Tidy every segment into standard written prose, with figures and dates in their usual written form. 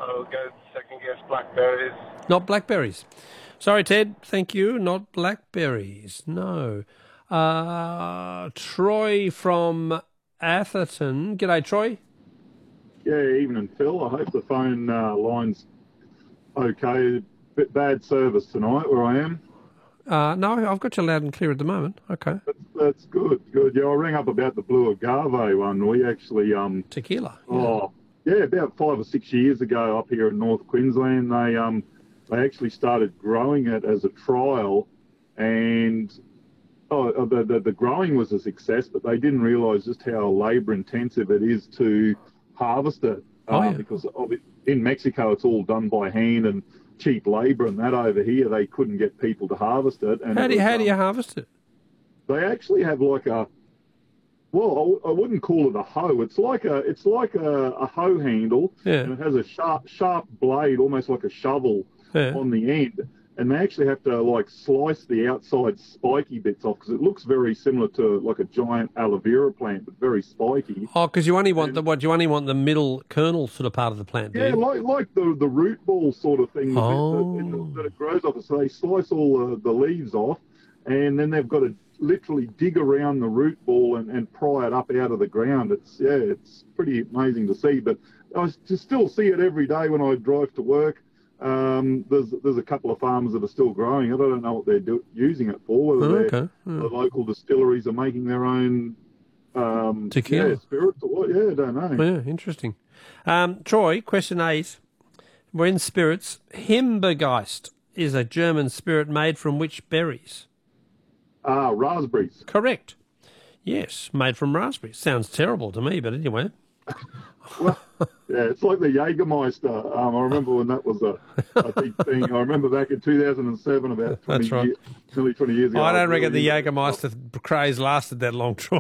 I'll go second guess blackberries. Not blackberries. Sorry, Ted. Thank you. Not blackberries. No. Troy from Atherton. G'day, Troy. Yeah, evening, Phil. I hope the phone line's okay. Bit bad service tonight where I am. No, I've got you loud and clear at the moment. Okay. That's good. Yeah, I rang up about the blue agave one. We actually tequila. About 5 or 6 years ago up here in North Queensland, they actually started growing it as a trial, and the growing was a success, but they didn't realise just how labour intensive it is to harvest it. Because in Mexico it's all done by hand and cheap labour, and that over here they couldn't get people to harvest it. And how do you harvest it? They actually have like I wouldn't call it a hoe. It's like a hoe handle, and it has a sharp blade, almost like a shovel on the end. And they actually have to like slice the outside spiky bits off because it looks very similar to like a giant aloe vera plant, but very spiky. Oh, because you only want the middle kernel sort of part of the plant, do you? like the root ball sort of thing that it grows off. So they slice all the leaves off, and then they've got to literally dig around the root ball and pry it up out of the ground. It's pretty amazing to see, but I still see it every day when I drive to work. There's a couple of farmers that are still growing it. I don't know what they're using it for, whether the local distilleries are making their own tequila spirits or what. I don't know. Yeah, interesting. Troy, question 8. We're in spirits. Himbeergeist is a German spirit made from which berries? Raspberries. Correct. Yes, made from raspberries. Sounds terrible to me, but anyway. Well, it's like the Jägermeister. I remember when that was a big thing. I remember back in 2007, about 20 years ago. I don't reckon the Jägermeister craze lasted that long, Troy.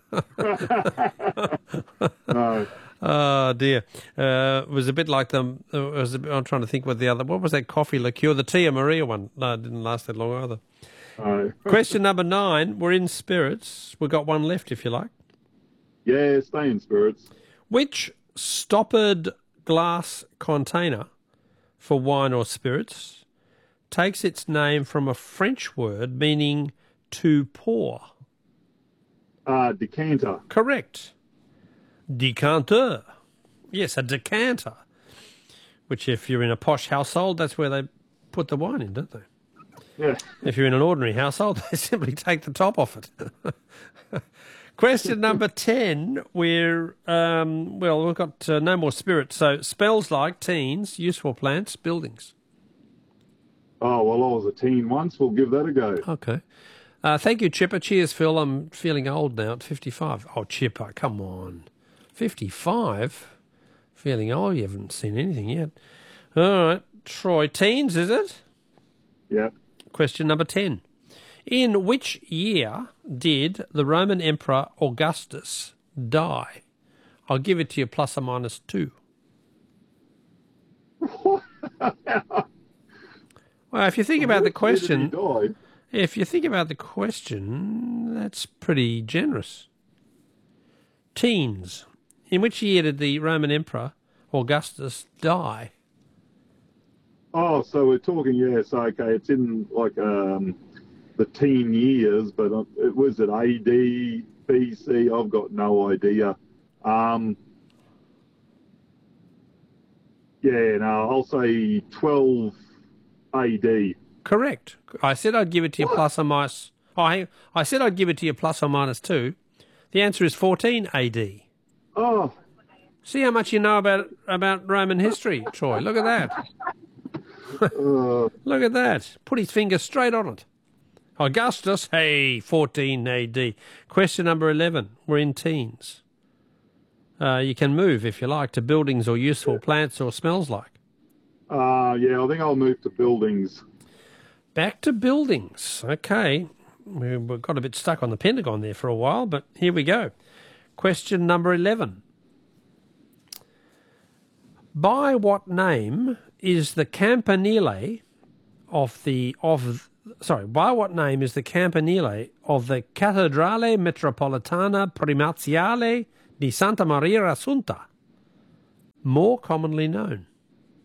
No. Oh, dear. It was a bit like I'm trying to think what was that coffee liqueur? The Tia Maria one. No, it didn't last that long either. No. Question number 9. We're in spirits. We've got one left, if you like. Yeah, stay in spirits. Which stoppered glass container for wine or spirits takes its name from a French word meaning to pour? Decanter. Correct. Decanter. Yes, a decanter. Which, if you're in a posh household, that's where they put the wine in, don't they? Yeah. If you're in an ordinary household, they simply take the top off it. Question number 10. We've got no more spirits. So, spells like teens, useful plants, buildings. Oh, well, I was a teen once. We'll give that a go. Okay. Thank you, Chipper. Cheers, Phil. I'm feeling old now at 55. Oh, Chipper, come on. 55? Feeling old? You haven't seen anything yet. All right. Troy, teens, is it? Yeah. Question number 10. In which year did the Roman Emperor Augustus die? I'll give it to you plus or minus 2. Well, if you think about the question, that's pretty generous. Teens. In which year did the Roman Emperor Augustus die? Oh, so we're talking, yes, okay, it's in like the teen years, but it was at AD, BC, I've got no idea. I'll say 12 AD. Correct. I said I'd give it to you plus or minus. I said I'd give it to you plus or minus 2. The answer is 14 AD. Oh. See how much you know about Roman history, Troy. Look at that. Look at that. Put his finger straight on it. Augustus, 14 AD. Question number 11. We're in teens. You can move, if you like, to buildings or useful plants or smells like. I think I'll move to buildings. Back to buildings. Okay. We got a bit stuck on the Pentagon there for a while, but here we go. Question number 11. By what name is the campanile by what name is the campanile of the Cattedrale Metropolitana Primaziale di Santa Maria Assunta more commonly known?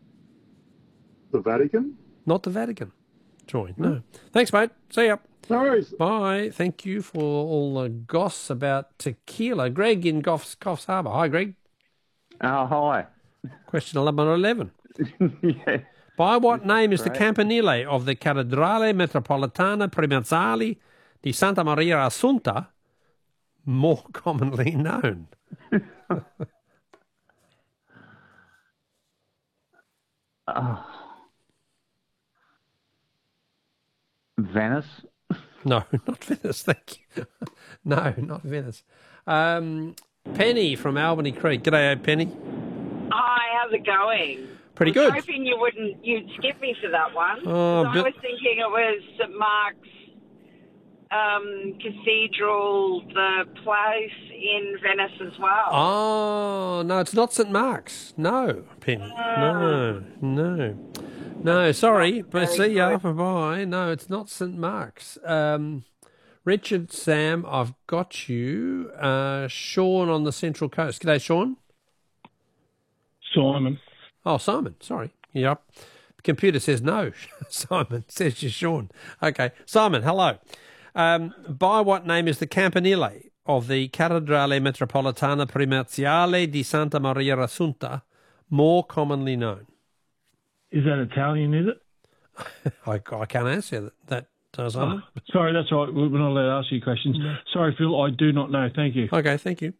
the Vatican. Not the Vatican. Join. No. Thanks, mate. See ya. No worries. Bye. Thank you for all the goss about tequila. Greg in Coffs Harbour. Hi, Greg. Oh, hi. Question 11. Yeah. By what name is the campanile of the Cattedrale Metropolitana Primaziale di Santa Maria Assunta more commonly known? Venice? No, not Venice, thank you. No, not Venice. Penny from Albany Creek. G'day, Penny. Hi, how's it going? Pretty I was good. hoping you'd skip me for that one. Oh, 'Cause I was thinking it was St Mark's Cathedral, the place in Venice as well. Oh, no, it's not St Mark's. No, Penny. No, sorry. But see ya. Bye-bye. No, it's not St Mark's. Richard, Sam, I've got you. Sean on the Central Coast. G'day, Sean. Simon. Oh, Simon. Sorry. Yep. The computer says no. Simon says you're Sean. Okay. Simon, hello. By what name is the campanile of the Cattedrale Metropolitana Primaziale di Santa Maria Assunta more commonly known? Is that Italian, is it? I can't answer that, Simon. Sorry, that's all right. We're not allowed to ask you questions. No. Sorry, Phil, I do not know. Thank you. Okay, thank you.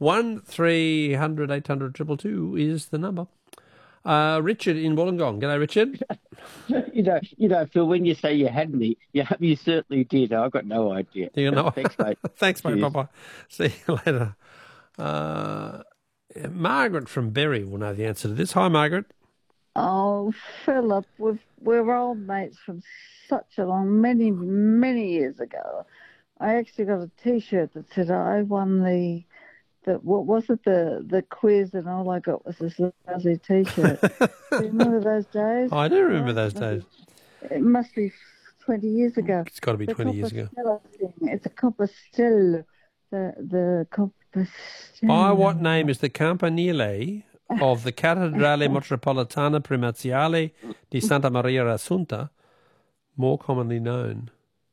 1-300-800-222 is the number. Richard in Wollongong. G'day, Richard. You know, Phil, when you say you had me, you certainly did. I've got no idea. You know. Thanks, mate. Thanks, mate. Cheers. Bye-bye. See you later. Margaret from Berry will know the answer to this. Hi, Margaret. Oh, Philip, we're old mates from such a many years ago. I actually got a T-shirt that said I won the what was it, the quiz, and all I got was this lousy T-shirt. Do you remember those days? I do remember those days. It must be 20 years ago. It's got to be 20 years ago. Thing. It's a Compostela. The Compostela. By what name is the campanile of the Cattedrale Metropolitana Primaziale di Santa Maria Assunta more commonly known?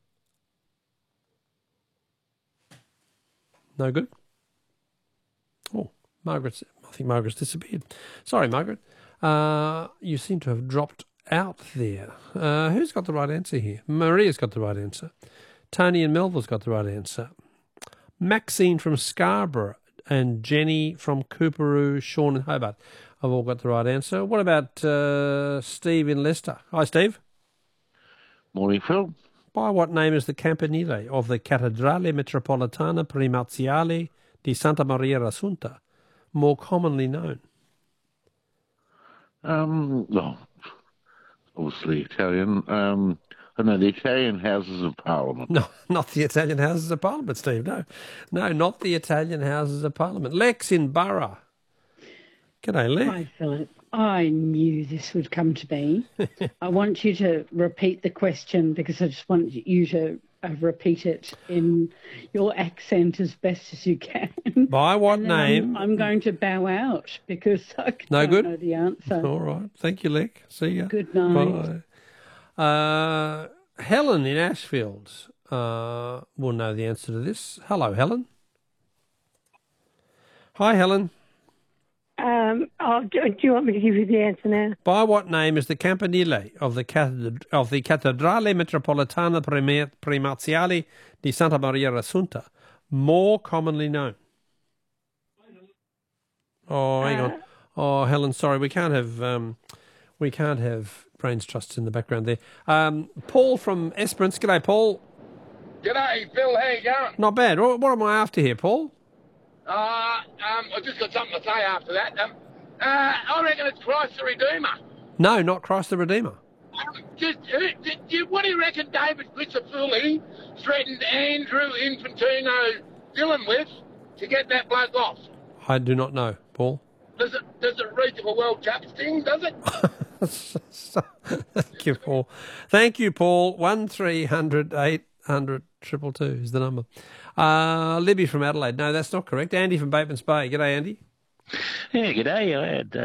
No good? Oh, I think Margaret's disappeared. Sorry, Margaret. You seem to have dropped out there. Who's got the right answer here? Maria's got the right answer. Tony in Melville's got the right answer. Maxine from Scarborough and Jenny from Cooperoo, Sean in Hobart have all got the right answer. What about Steve in Leicester? Hi, Steve. Morning, Phil. By what name is the campanile of the Cattedrale Metropolitana Primaziale di Santa Maria Assunta more commonly known? Well, obviously Italian. I know the Italian Houses of Parliament. No, not the Italian Houses of Parliament, Steve. No, not the Italian Houses of Parliament. Lex in Borough. G'day, Lex. Hi, Philip. I knew this would come to me. I want you to repeat the question because I just want you to repeat it in your accent as best as you can. By what name? I'm going to bow out because I no don't good? know the answer. All right. Thank you, Lex. See ya. Good night. Bye. Helen in Ashfield will know the answer to this. Hello, Helen. Hi, Helen. Do you want me to give you the answer now? By what name is the campanile of the Cattedrale Metropolitana Primaziale di Santa Maria Assunta more commonly known? Oh, hang on. Oh, Helen, sorry, we can't have brains trusts in the background there. Paul from Esperance. G'day, Paul. G'day, Phil. How you going? Not bad. What am I after here, Paul? I've just got something to say after that. I reckon it's Christ the Redeemer. No, not Christ the Redeemer. What do you reckon David Grizzafulli threatened Andrew Infantino Dillon with to get that bloke off? I do not know, Paul. Does it read to a World Cups thing, does it? Thank you, Paul. Thank you, Paul. 1-300-800-222 is the number. Libby from Adelaide. No, that's not correct. Andy from Bateman's Bay. G'day, Andy. Yeah, g'day. I had